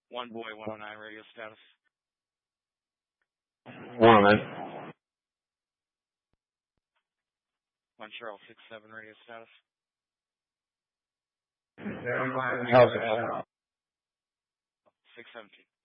One boy, 109 radio status. 109. One Charles 67 radio status. How's it? 617.